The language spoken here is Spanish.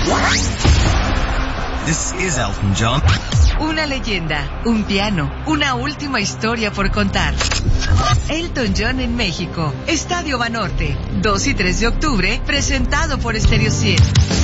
This is Elton John. Una leyenda, un piano, una última historia por contar. Elton John en México, Estadio Banorte, 2 y 3 de octubre, presentado por Stereo 100.